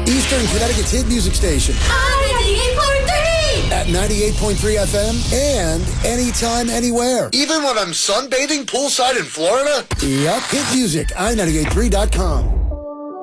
Eastern Connecticut's hit music station. At 98.3 FM and anytime, anywhere. Even when I'm sunbathing poolside in Florida? Yep. Hit music, i983.com.